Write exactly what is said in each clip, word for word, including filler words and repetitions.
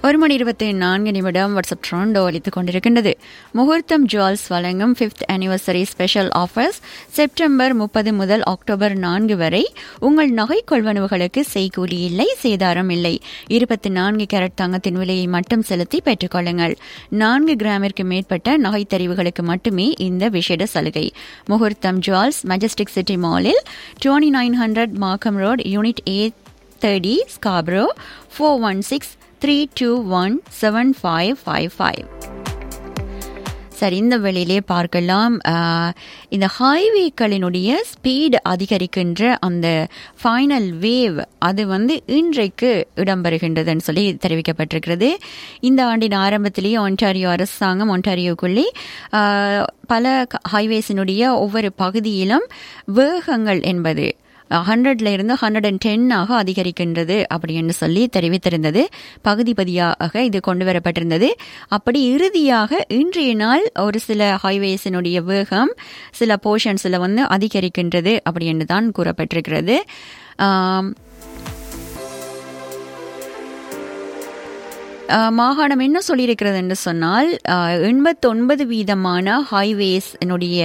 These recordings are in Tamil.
ஒரு மணி இருபத்தி நான்கு நிமிடம் வாட்ஸ்அப் ட்ரோண்டோ அளித்துக் கொண்டிருக்கின்றது. முகூர்த்தம் ஜுவல்ஸ் வழங்கும் fifth anniversary special offers September முப்பது முதல் அக்டோபர் நான்கு வரை. உங்கள் நகை கொள்வனவுகளுக்கு செய்கூலி இல்லை, சேதாரம் இல்லை. இருபத்தி நான்கு கேரட் தங்கத்தின் விலையை மட்டும் செலுத்தி பெற்றுக் கொள்ளுங்கள். நான்கு கிராமிற்கு மேற்பட்ட நகை தெரிவுகளுக்கு மட்டுமே இந்த விசேட சலுகை. முகூர்த்தம் ஜுவல்ஸ், மெஜஸ்டிக் சிட்டி மாலில் டுவெண்ட்டி நைன் ஹண்ட்ரட் மார்க்கம் road, unit A thirty, Scarborough, four one six three two one seven five five five. சரி, இந்த வேளையிலே பார்க்கலாம். இந்த ஹைவேக்களினுடைய ஸ்பீடு அதிகரிக்கின்ற அந்த ஃபைனல் வேவ் அது வந்து இன்றைக்கு இடம்பெறுகின்றதுன்னு சொல்லி தெரிவிக்கப்பட்டிருக்கிறது. இந்த ஆண்டின் ஆரம்பத்திலேயே ஒன்டாரியோ அரசாங்கம் ஒன்டாரியோக்குள்ளே பல ஹைவேஸினுடைய ஒவ்வொரு பகுதியிலும் வேகங்கள் என்பது ஹண்ட்ரட்ல இருந்து ஹண்ட்ரட் அண்ட் டென்னாக அதிகரிக்கின்றது அப்படின்னு சொல்லி தெரிவித்திருந்தது. பகுதி பதியாக இது கொண்டு வரப்பட்டிருந்தது. அப்படி இறுதியாக இன்றைய நாள் ஒரு சில ஹைவேஸினுடைய வேகம் சில போர்ஷன்ஸில் வந்து அதிகரிக்கின்றது அப்படின்னு தான் கூறப்பட்டிருக்கிறது. மாகாணம் என்ன சொல்லியிருக்கிறது என்று சொன்னால், எண்பத்தொன்பது வீதமான ஹைவேஸினுடைய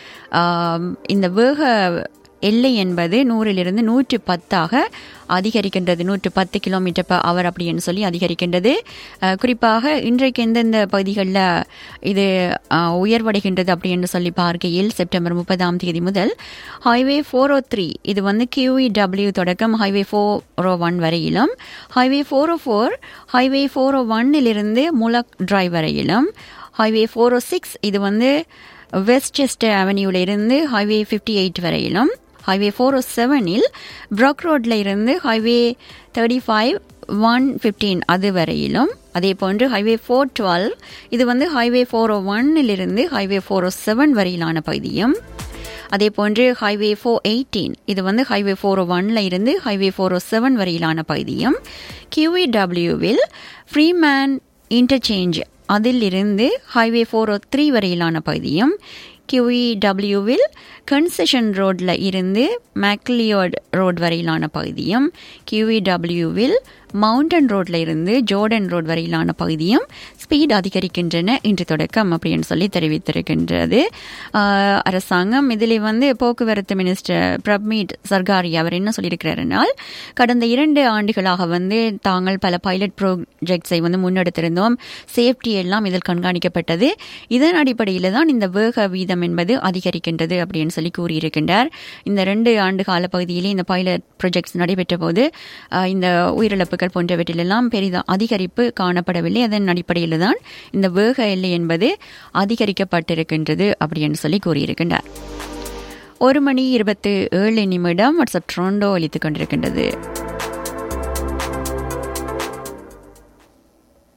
இந்த வேக எல்லை என்பது நூறிலிருந்து நூற்று பத்தாக அதிகரிக்கின்றது. நூற்று பத்து கிலோமீட்டர் பர் அவர் அப்படின்னு சொல்லி அதிகரிக்கின்றது. குறிப்பாக இன்றைக்கு எந்தெந்த பகுதிகளில் இது உயர்வடைகின்றது அப்படின்னு சொல்லி பார்க்கையில் செப்டம்பர் முப்பதாம் தேதி முதல் ஹைவே ஃபோர் ஓ த்ரீ இது வந்து கியூஇ டபிள்யூ தொடக்கம் ஹைவே ஃபோர் ஓ ஒன் வரையிலும், ஹைவே ஃபோர் ஓ ஃபோர் ஹைவே ஃபோர் ஓ ஒன்னிலிருந்து முலக் டிரைவ் வரையிலும், ஹைவே ஃபோர் ஓ சிக்ஸ் இது வந்து வெஸ்ட்செஸ்டர் அவென்யூல இருந்து ஹைவே ஃபிஃப்டி எயிட் வரையிலும், ஹைவே ஃபோர் ஓ செவனில் ப்ராக் ரோட்ல இருந்து highway thirty five one fifteen அது வரையிலும், அதே போன்று ஹைவே ஃபோர் டுவெல் இது வந்து ஹைவே ஃபோர் ஓ ஒன்னிலிருந்து ஹைவே ஃபோர் ஓ செவன் வரையிலான பகுதியும், அதே போன்று ஹைவே ஃபோர் எயிட்டீன் இது வந்து ஹைவே ஃபோர் ஓ ஒன்ல இருந்து ஹைவே ஃபோர் ஓ செவன் வரையிலான பகுதியும், கியூஇ டபிள்யூவில் ஃப்ரீமேன் இன்டர்சேஞ்ச் அதிலிருந்து ஹைவே ஃபோர் ஓ த்ரீ வரையிலான பகுதியும், கியூஇ டபிள்யூவில் கன்செஷன் ரோட்ல இருந்து மேக்லியோட் ரோட் வரையிலான பகுதியும், கியூஇ டபிள்யூவில் மவுண்டன் ரோட்ல இருந்து ஜோர்டன் ரோட் வரையிலான பகுதியும் ஸ்பீட் அதிகரிக்கின்றன இன்று தொடக்கம் அப்படின்னு சொல்லி தெரிவித்திருக்கின்றது அரசாங்கம். இதில் வந்து போக்குவரத்து மினிஸ்டர் பிரப்மீட் சர்காரி அவர் என்ன சொல்லியிருக்கிறாருனால், கடந்த இரண்டு ஆண்டுகளாக வந்து தாங்கள் பல பைலட் ப்ராஜெக்ட்ஸை வந்து முன்னெடுத்திருந்தோம். சேஃப்டி எல்லாம் இதில் கண்காணிக்கப்பட்டது. இதன் அடிப்படையில் தான் இந்த வேக வீதம் என்பது அதிகரிக்கின்றது அப்படின்னு சொல்லி கூறியிருக்கின்றார். இந்த ரெண்டு ஆண்டு கால பகுதியிலே இந்த பைலட் ப்ராஜெக்ட்ஸ் நடைபெற்ற போது இந்த உயிரிழப்புகள் போன்றவற்றிலெல்லாம் பெரித அதிகரிப்பு காணப்படவில்லை. அதன் அடிப்படையில் தான் இந்த வேக எல்லை என்பது அதிகரிக்கப்பட்டிருக்கின்றது அப்படின்னு சொல்லி கூறியிருக்கின்றார். ஒரு மணி இருபத்தி ஏழு நிமிடம் வாட்ஸ்அப் ட்ரோண்டோ அளித்துக் கொண்டிருக்கின்றது.